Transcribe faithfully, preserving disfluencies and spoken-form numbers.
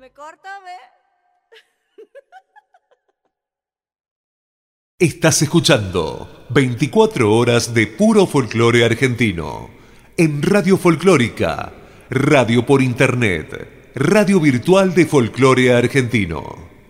me corta, ve. Estás escuchando veinticuatro horas de puro folclore argentino en Radio Folclórica, radio por internet, radio virtual de folclore argentino.